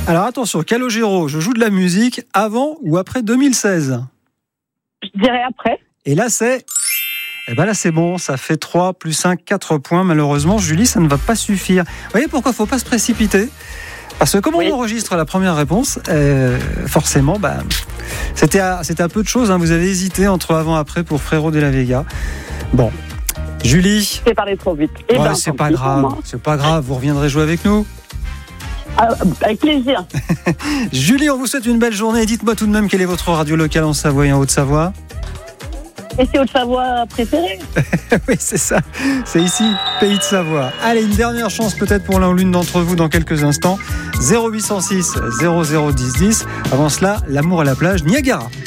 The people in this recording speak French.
Alors attention, Calogero, je joue de la musique avant ou après 2016 ? Je dirais après. Et là, c'est bon, ça fait 3 plus 5, 4 points. Malheureusement, Julie, ça ne va pas suffire. Vous voyez pourquoi il ne faut pas se précipiter ? Parce que comme on enregistre la première réponse, forcément, c'était un peu de choses. Vous avez hésité entre avant et après pour Frérot de la Vega. Bon, Julie. C'est parlé trop vite. C'est pas grave. Vous reviendrez jouer avec nous. Avec plaisir. Julie, on vous souhaite une belle journée. Et dites-moi tout de même quelle est votre radio locale en Savoie et en Haute-Savoie. Et c'est Haute-Savoie préférée. Oui, c'est ça. C'est ici, Pays de Savoie. Allez, une dernière chance peut-être pour l'un ou l'une d'entre vous dans quelques instants. 0806 00 10 10. Avant cela, l'amour à la plage, Niagara.